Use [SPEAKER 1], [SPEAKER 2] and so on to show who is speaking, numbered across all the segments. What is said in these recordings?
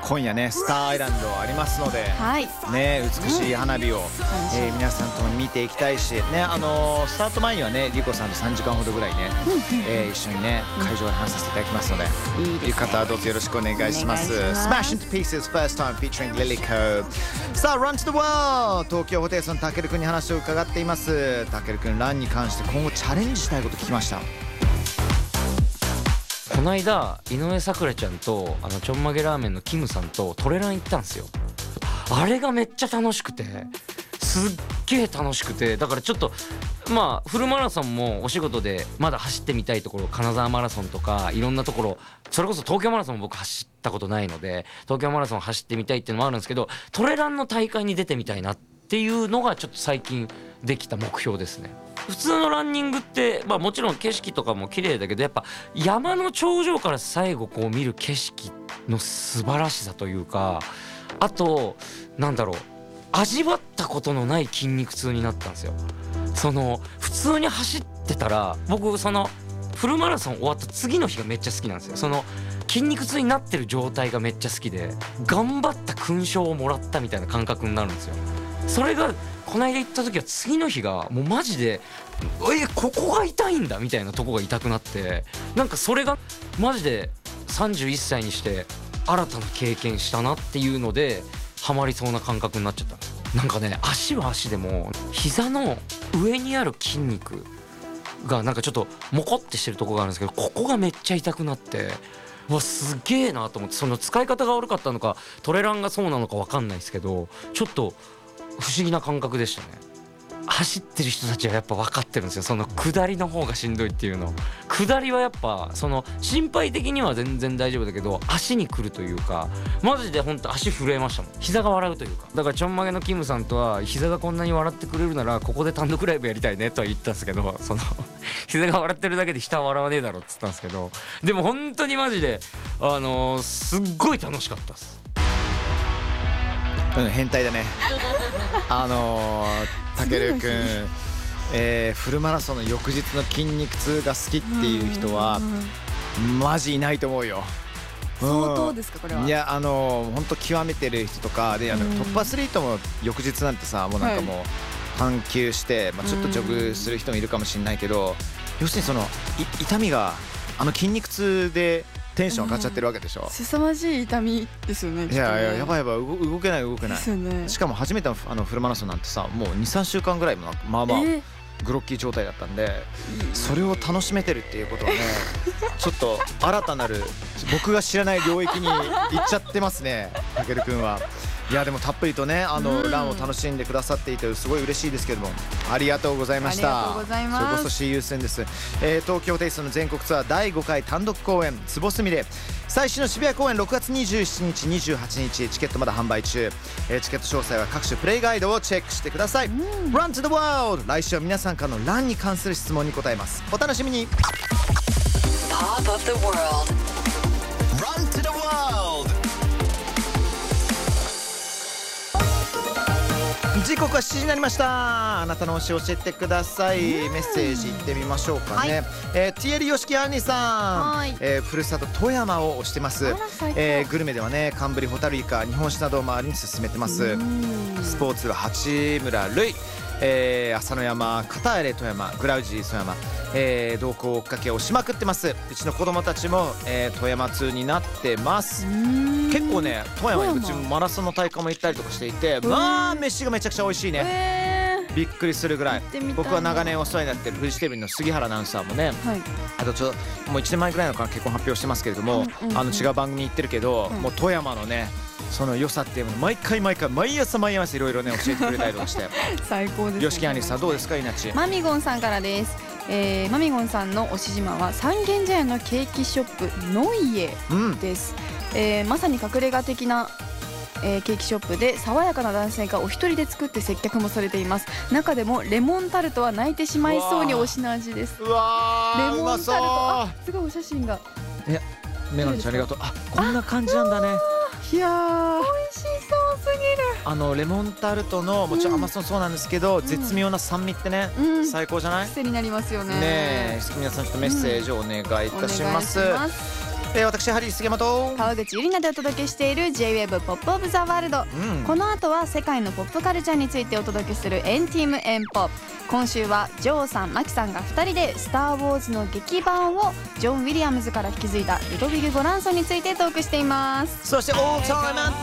[SPEAKER 1] 今夜ねスターアイランドありますので、
[SPEAKER 2] はい
[SPEAKER 1] ね、美しい花火を、皆さんとも見ていきたいし、ね、スタート前にはねリコさんと3時間ほどぐらいね、一緒にね会場で話させていただきますので、いう方はどうぞよろしくお願いします。 Smash into Pieces First Time featuring Lilyco。 さあ Run to the World、 東京ホテイソンたけるくんに話を伺っています。たけるくん、ランに関して今後チャレンジしたいこと聞きました。
[SPEAKER 3] この間井上咲楽ちゃんとちょんまげラーメンのキムさんとトレラン行ったんですよ。あれがめっちゃ楽しくて、すっげえ楽しくて、だからちょっとまあフルマラソンもお仕事でまだ走ってみたいところ、金沢マラソンとかいろんなところ、それこそ東京マラソンも僕走ったことないので東京マラソン走ってみたいっていうのもあるんですけど、トレランの大会に出てみたいなっていうのがちょっと最近できた目標ですね。普通のランニングって、まあ、もちろん景色とかも綺麗だけど、やっぱ山の頂上から最後こう見る景色の素晴らしさというか、あとなんだろう、味わったことのない筋肉痛になったんですよ。普通に走ってたら、僕フルマラソン終わった次の日がめっちゃ好きなんですよ。筋肉痛になってる状態がめっちゃ好きで、頑張った勲章をもらったみたいな感覚になるんですよ。それがこの間行った時は次の日がもうマジでここが痛いんだみたいなとこが痛くなって、なんかそれがマジで31歳にして新たな経験したなっていうのでハマりそうな感覚になっちゃったんです。なんかね、足は足でも膝の上にある筋肉がなんかちょっとモコってしてるとこがあるんですけど、ここがめっちゃ痛くなって、すげえなと思って、使い方が悪かったのかトレランがそうなのか分かんないですけど、ちょっと不思議な感覚でしたね。走ってる人たちはやっぱ分かってるんですよ、下りの方がしんどいっていうの。下りはやっぱ心配的には全然大丈夫だけど、足に来るというか、マジで本当足震えましたもん。膝が笑うというか。だからちょんまげのキムさんとは、膝がこんなに笑ってくれるならここで単独ライブやりたいねとは言ったんですけど、膝が笑ってるだけで下は笑わねえだろっつったんですけど、でも本当にマジですっごい楽しかったです。
[SPEAKER 1] 変態だねたけるくん、フルマラソンの翌日の筋肉痛が好きっていう人はマジいないと思うよ。
[SPEAKER 2] 相当ですかこれは。
[SPEAKER 1] いや本当極めてる人とかで、トップアスリートも翌日なんてさ、もうなんかもう半休して、ちょっとジョグする人もいるかもしれないけど、要するに痛みが筋肉痛でテンション上がっちゃってるわけでしょ。
[SPEAKER 2] 凄まじい痛みですよね。
[SPEAKER 1] いややばい動けないですよね。しかも初めてのフルマラソンなんてさ、もう 2,3 週間ぐらいもまあグロッキー状態だったんで、それを楽しめてるっていうことはねちょっと新たなる僕が知らない領域に行っちゃってますね、たけるくんは。いやでもたっぷりとねランを楽しんでくださっていてすごい嬉しいですけども、ありがとうございました。
[SPEAKER 2] ありがとうございます。
[SPEAKER 1] それこそ See you soon です。東京テイストの全国ツアー第5回単独公演つぼすみで最新の渋谷公演6月27日28日チケットまだ販売中。チケット詳細は各種プレイガイドをチェックしてください。 Run to the world、 来週は皆さんからのランに関する質問に答えます。お楽しみに。
[SPEAKER 4] Pop of the world.
[SPEAKER 5] Run to the world.
[SPEAKER 1] 時刻は7時になりました。あなたの推し教えてください。メッセージいってみましょうかね。ティエリヨシキアンニさん、ふるさと富山を推してます。グルメではね、寒ぶりホタルイカ、日本酒などを周りに進めてます。スポーツは八村塁、朝の山、片入富山、グラウジー富山、同行追っかけをしまくってます。うちの子供たちも、富山通になってます。結構ね、富山にうちマラソンの大会も行ったりとかしていて、まあ飯がめちゃくちゃ美味しいね。びっくりするぐらい。僕は長年お世話になってるフジテレビの杉原アナウンサーもね、あともう1年前ぐらいのから結婚発表してますけれども、違う番組に行ってるけど、もう富山のねその良さっていうのを毎朝いろいろね教えてくれたりとかして
[SPEAKER 2] 最高ですね。
[SPEAKER 1] よしきあにさんどうですか。いなち
[SPEAKER 2] マミゴンさんからです。マミゴンさんの推し自慢は三軒茶屋のケーキショップノイエです。まさに隠れ家的なケーキショップで爽やかな男性がお一人で作って接客もされています。中でもレモンタルトは泣いてしまいそうに推しの味です。
[SPEAKER 1] うわー、
[SPEAKER 2] レモンタルト、すごいお写真が。
[SPEAKER 1] メガネちゃんありがとう。こんな感じなんだね。
[SPEAKER 2] いやー、美味しそうすぎる。
[SPEAKER 1] レモンタルトのもちろん甘さもそうなんですけど、絶妙な酸味ってね、最高じゃない。
[SPEAKER 2] 癖になりますよね。
[SPEAKER 1] ねえ、皆さんちょっとメッセージをお願いいたします。 私ハリー杉山と
[SPEAKER 2] 川口ゆりなでお届けしている J-WAVE ポップオブザワールド、この後は世界のポップカルチャーについてお届けする &TEAM &POP。 今週はジョーさん、マキさんが2人でスター・ウォーズの劇版をジョン・ウィリアムズから引き継いだルドヴィグ・ゴランソンについてトークしています。
[SPEAKER 1] そしてオールタイムアン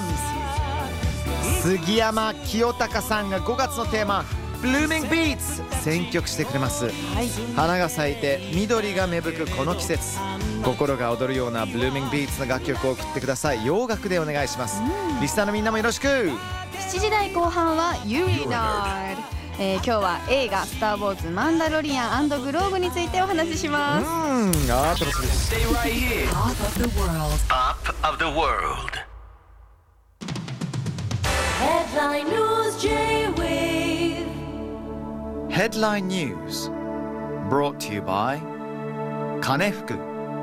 [SPEAKER 1] セム杉山清隆さんが5月のテーマブルーミングビーツ選曲してくれます、花が咲いて緑が芽吹くこの季節、心が踊るようなブルーミングビーツの楽曲を送ってください。洋楽でお願いします。リスナーのみんなもよろしく。
[SPEAKER 2] 7時台後半はユリナード。今日は映画スター・ウォーズマンダロリアン&グローブについてお話しします。
[SPEAKER 1] 楽しみです。
[SPEAKER 5] Stay right here.
[SPEAKER 4] Pop of the world.
[SPEAKER 5] Pop of the world.
[SPEAKER 4] Headline News J-Wave.
[SPEAKER 1] Headline News brought to you by 金福。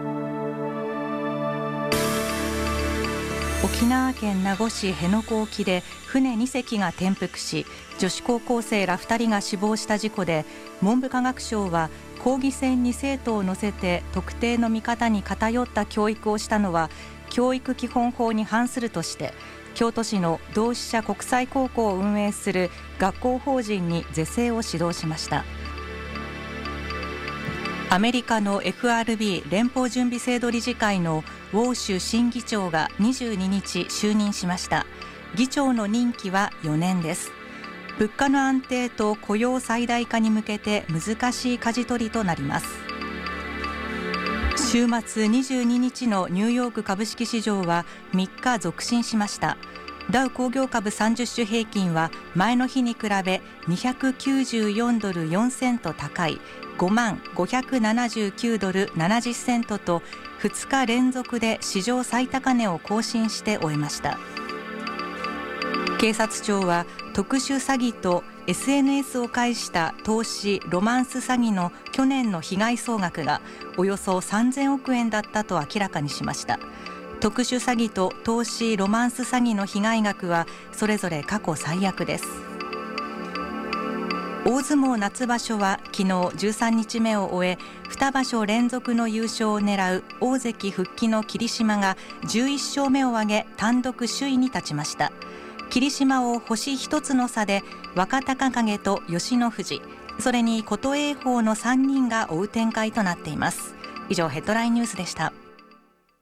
[SPEAKER 6] 沖縄県名護市辺野古沖で船2隻が転覆し、女子高校生ら2人が死亡した事故で、文部科学省は講義船に生徒を乗せて特定の見方に偏った教育をしたのは教育基本法に反するとして、京都市の同志社国際高校を運営する学校法人に是正を指導しました。アメリカの FRB 連邦準備制度理事会のウォーシュ新議長が22日就任しました。議長の任期は4年です。物価の安定と雇用最大化に向けて難しい舵取りとなります。週末22日のニューヨーク株式市場は3日続伸しました。ダウ工業株30種平均は前の日に比べ294ドル4セント高い5万579ドル70セントと2日連続で史上最高値を更新して終えました。警察庁は特殊詐欺と SNS を介した投資ロマンス詐欺の去年の被害総額がおよそ3000億円だったと明らかにしました。特殊詐欺と投資ロマンス詐欺の被害額はそれぞれ過去最悪です。大相撲夏場所は昨日13日目を終え、2場所連続の優勝を狙う大関復帰の霧島が11勝目を挙げ単独首位に立ちました。霧島を星1つの差で若隆景と吉野富士、それに琴恵峰の3人が追う展開となっています。以上ヘッドラインニュースでした。